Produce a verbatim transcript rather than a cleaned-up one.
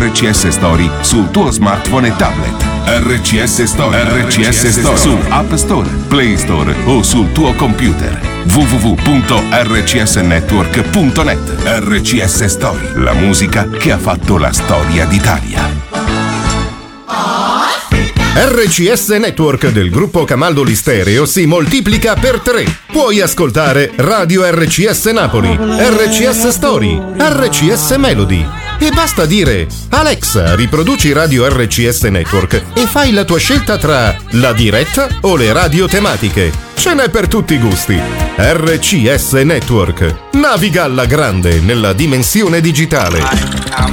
R C S Story sul tuo smartphone e tablet. R C S Story, R C S Story su App Store, Play Store o sul tuo computer. w w w punto r c s network punto net. R C S Story, la musica che ha fatto la storia d'Italia. R C S Network del gruppo Camaldoli Stereo si moltiplica per tre. Puoi ascoltare Radio R C S Napoli, R C S Story, R C S Melody. E basta dire: Alexa, riproduci Radio R C S Network e fai la tua scelta tra la diretta o le radio tematiche. Ce n'è per tutti i gusti. R C S Network. Naviga alla grande nella dimensione digitale.